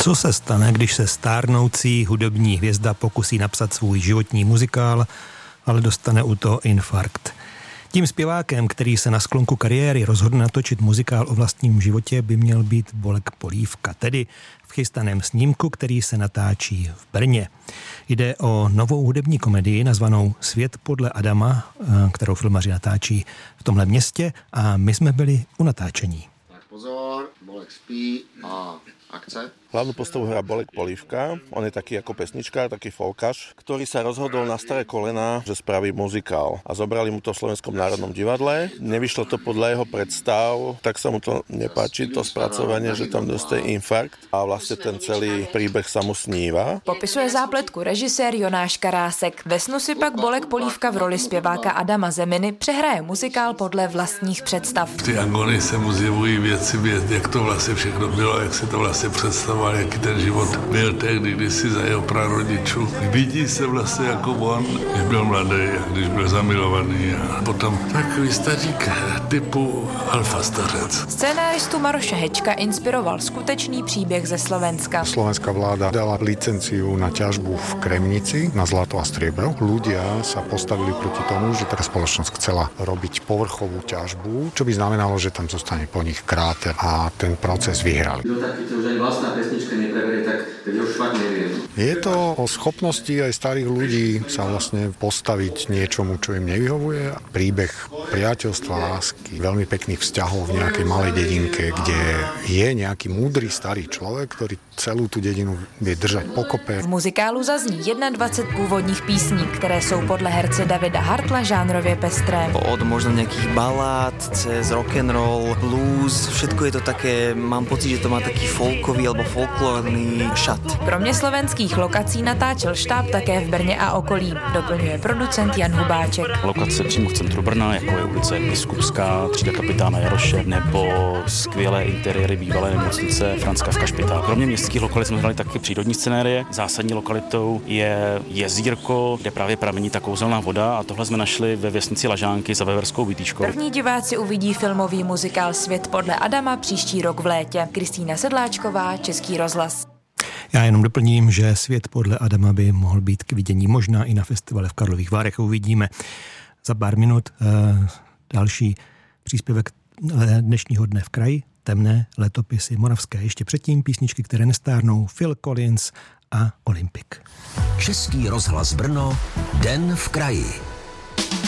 Co se stane, když se stárnoucí hudební hvězda pokusí napsat svůj životní muzikál, ale dostane u toho infarkt? Tím zpěvákem, který se na sklonku kariéry rozhodne natočit muzikál o vlastním životě, by měl být Bolek Polívka, tedy v chystaném snímku, který se natáčí v Brně. Jde o novou hudební komedii nazvanou Svět podle Adama, kterou filmaři natáčí v tomhle městě, a my jsme byli u natáčení. Tak pozor, Bolek spí a akce. Hlavnú postavu hrá Bolek Polívka. On je taký ako pesničkár, taký folkař, ktorý sa rozhodol na staré kolená, že spraví muzikál. A zobrali mu to v Slovenskom národnom divadle. Nevyšlo to podľa jeho predstav, tak sa mu to nepáči, to spracovanie, že tam dostaje infarkt a vlastne ten celý príbeh sa mu sníva. Popisuje zápletku režisér Jonáš Karásek. Ve snu si pak Bolek Polívka v roli zpěváka Adama Zeminy přehraje muzikál podle vlastních představ. V té agonii se mu zjevují věci, jak to vlastně všechno bylo, jak se to vlastně představoval, jaký ten život byl tehdy, když si za jeho prarodičů. Vidí se vlastně jako on, když byl mladý a když byl zamilovaný a potom takový stařík typu alfa stařec. Scénáristu Maroše Hečka inspiroval skutečný příběh ze Slovenska. Slovenská vláda dala licenciu na ťažbu v Kremnici na zlato a striebro. Ľudia sa postavili proti tomu, že tá spoločnosť chcela robiť povrchovú ťažbu, čo by znamenalo, že tam zostane po nich kráter, a ten proces vyhrali. Je to o schopnosti aj starých ľudí sa vlastne postaviť niečomu, čo im nevyhovuje. Príbeh priateľstva, lásky, veľmi pekných vzťahov v nejakej malej dedinke, kde je nejaký múdry starý človek, ktorý celou tu dedinu vie držať pokope. V muzikálu zazní 21 původních písní, které jsou podle herce Davida Hartla žánrově pestré. Od možno nejakých balád cez rock'n'roll, blues, všetko je to také, mám pocit, že to má taký folkový alebo folklórny šat. Kromě slovenských lokací natáčel štáb také v Brně a okolí, doplňuje producent Jan Hubáček. Lokace přímo v centru Brna, jako je ulice Biskupská, třída kapitána Jaroše, nebo skvělé interiéry bývalé nemocnice Františka Špitál. Kromě městských lokalit jsme hledali taky přírodní scenérie. Zásadní lokalitou je jezírko, kde právě pramení ta kouzelná voda, a tohle jsme našli ve vesnici Lažánky za Veverskou Vytýškou. První diváci uvidí filmový muzikál Svět podle Adama příští rok v létě. Kristýna Sedláčková, Český rozhlas. Já jenom doplním, že Svět podle Adama by mohl být k vidění možná i na festivale v Karlových Varech. Uvidíme za pár minut další příspěvek dnešního dne v kraji. Temné letopisy moravské. Ještě předtím písničky, které nestárnou, Phil Collins a Olympik. Český rozhlas Brno, Den v kraji.